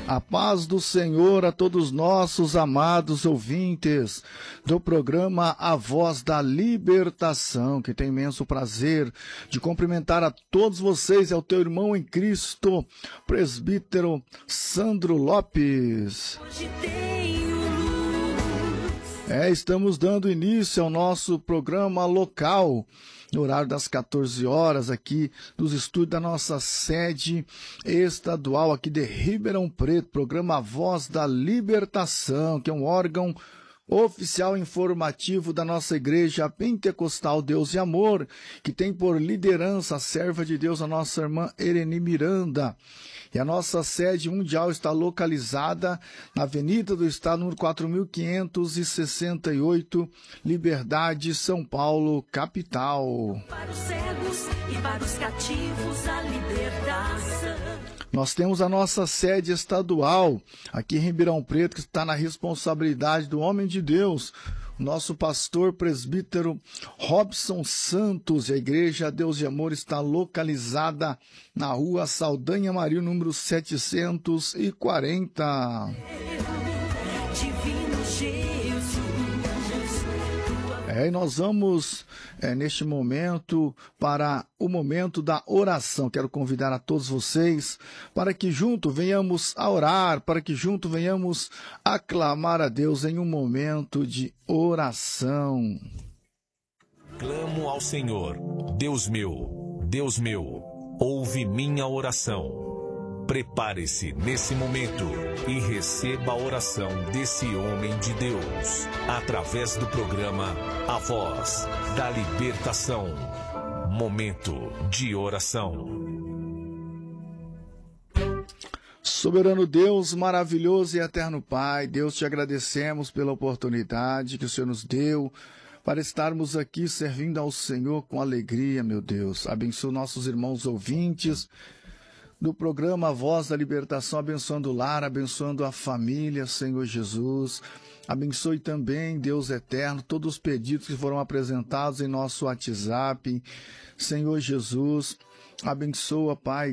A paz do Senhor a todos nossos amados ouvintes do programa A Voz da Libertação, que tem imenso prazer de cumprimentar a todos vocês, é o teu irmão em Cristo, presbítero Sandro Lopes. Estamos dando início ao nosso programa local, no horário das 14 horas, aqui dos estúdios da nossa sede estadual aqui de Ribeirão Preto, programa A Voz da Libertação, que é um órgão oficial informativo da nossa Igreja Pentecostal Deus e Amor, que tem por liderança a serva de Deus, a nossa irmã Ereni Miranda. E a nossa sede mundial está localizada na Avenida do Estado, número 4568, Liberdade, São Paulo, capital. Para os cegos e para os cativos a libertação. Nós temos a nossa sede estadual aqui em Ribeirão Preto, que está na responsabilidade do homem de Deus, nosso pastor presbítero Robson Santos. E a Igreja Deus e Amor está localizada na rua Saldanha Maria, número 740. Divino Jesus. E nós vamos, neste momento, para o momento da oração. Quero convidar a todos vocês para que junto venhamos a orar, para que junto venhamos a clamar a Deus em um momento de oração. Clamo ao Senhor, Deus meu, ouve minha oração. Prepare-se nesse momento e receba a oração desse homem de Deus, através do programa A Voz da Libertação. Momento de oração. Soberano Deus, maravilhoso e eterno Pai, Deus, te agradecemos pela oportunidade que o Senhor nos deu para estarmos aqui servindo ao Senhor com alegria, meu Deus. Abençoa nossos irmãos ouvintes do programa A Voz da Libertação, abençoando o lar, abençoando a família, Senhor Jesus. Abençoe também, Deus eterno, todos os pedidos que foram apresentados em nosso WhatsApp. Senhor Jesus, abençoa, Pai,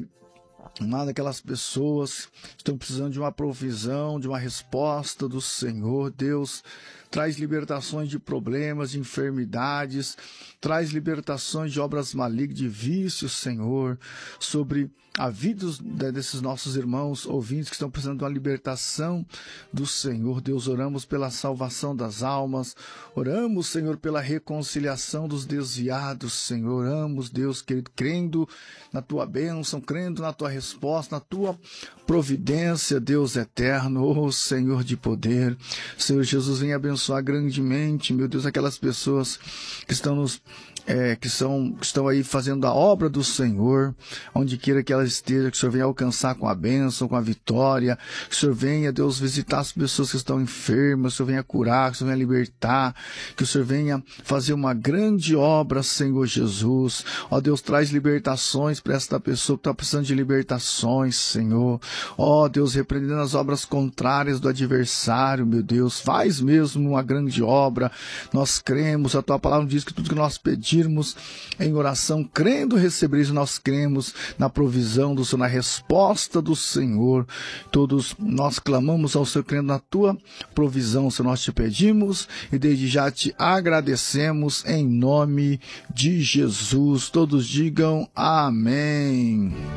aquelas pessoas que estão precisando de uma provisão, de uma resposta do Senhor. Deus, traz libertações de problemas, de enfermidades, traz libertações de obras malignas, de vícios, Senhor, sobre a vida desses nossos irmãos ouvintes que estão precisando de uma libertação do Senhor. Deus, oramos pela salvação das almas, oramos, Senhor, pela reconciliação dos desviados, Senhor. Oramos, Deus querido, crendo na Tua bênção, crendo na Tua resposta, na Tua providência, Deus eterno, ó Senhor de poder. Senhor Jesus, vem abençoar grandemente, meu Deus, aquelas pessoas que estão que estão aí fazendo a obra do Senhor, onde queira que ela esteja, que o Senhor venha alcançar com a bênção, com a vitória, que o Senhor venha, Deus, visitar as pessoas que estão enfermas, que o Senhor venha curar, que o Senhor venha libertar, que o Senhor venha fazer uma grande obra, Senhor Jesus. Ó Deus, traz libertações para esta pessoa que está precisando de libertações, Senhor. Ó Deus, repreendendo as obras contrárias do adversário, meu Deus, faz mesmo uma grande obra. Nós cremos, a Tua palavra diz que tudo que nós pedimos em oração, crendo receber isso, nós cremos na provisão do Senhor, na resposta do Senhor. Todos nós clamamos ao Senhor, crendo na Tua provisão, Senhor, nós te pedimos e desde já te agradecemos em nome de Jesus. Todos digam amém.